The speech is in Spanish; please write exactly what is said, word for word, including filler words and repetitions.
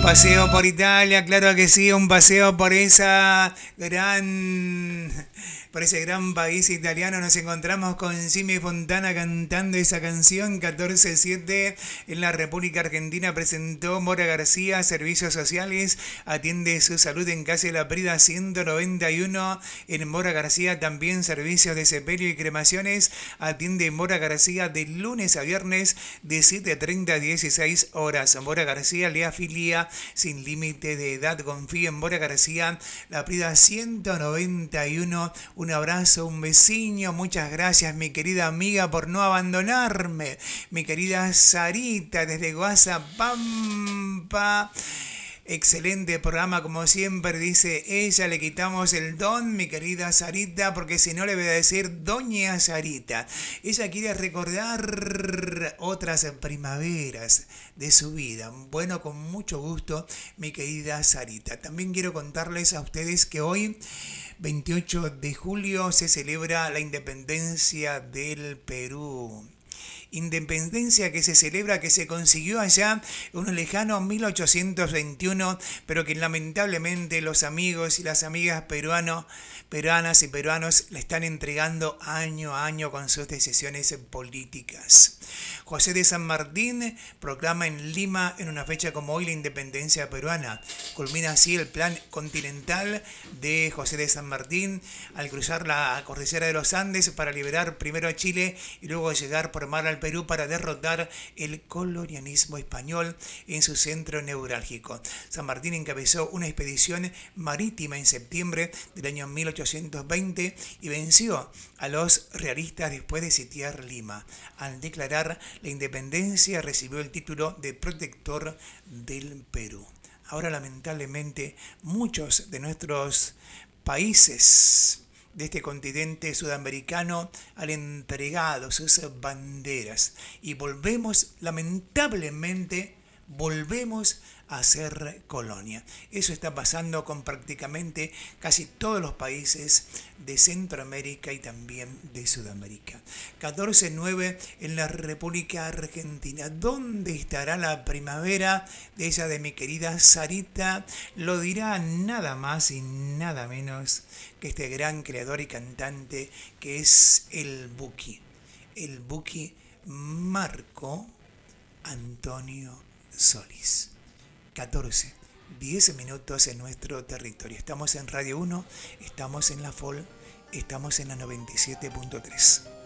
paseo por Italia, claro que sí, un paseo por esa gran, por ese gran país italiano. Nos encontramos con Jimmy Fontana cantando esa canción. Catorce siete en la República Argentina presentó Mora García, Servicios Sociales, atiende su salud en calle La Prida ciento noventa y uno. En Mora García también servicios de sepelio y cremaciones, atiende Mora García de lunes a viernes de siete treinta a dieciséis horas. Mora García le afilia sin límite de edad. Confía en Mora García, La Prida ciento noventa y uno. Un abrazo, un vecino. Muchas gracias, mi querida amiga, por no abandonarme. Mi querida Sarita, desde Guasapampa. Excelente programa, como siempre, dice ella. Le quitamos el don, mi querida Sarita, porque si no le voy a decir Doña Sarita. Ella quiere recordar otras primaveras de su vida. Bueno, con mucho gusto, mi querida Sarita. También quiero contarles a ustedes que hoy, veintiocho de julio, se celebra la independencia del Perú. Independencia que se celebra, que se consiguió allá en un lejano mil ochocientos veintiuno, pero que lamentablemente los amigos y las amigas peruanos, peruanas y peruanos le están entregando año a año con sus decisiones políticas. José de San Martín proclama en Lima en una fecha como hoy la independencia peruana. Culmina así el plan continental de José de San Martín al cruzar la cordillera de los Andes para liberar primero a Chile y luego llegar por mar al Perú para derrotar el colonialismo español en su centro neurálgico. San Martín encabezó una expedición marítima en septiembre del año mil ochocientos veinte y venció a los realistas después de sitiar Lima. Al declarar la independencia recibió el título de protector del Perú. Ahora, lamentablemente, muchos de nuestros países de este continente sudamericano han entregado sus banderas y volvemos, lamentablemente, volvemos a ser colonia. Eso está pasando con prácticamente casi todos los países de Centroamérica y también de Sudamérica. catorce nueve en la República Argentina. ¿Dónde estará la primavera de ella de mi querida Sarita? Lo dirá nada más y nada menos que este gran creador y cantante que es el Buki. El Buki Marco Antonio Solís. catorce, diez minutos en nuestro territorio. Estamos en Radio uno, estamos en la F O L, estamos en la noventa y siete punto tres.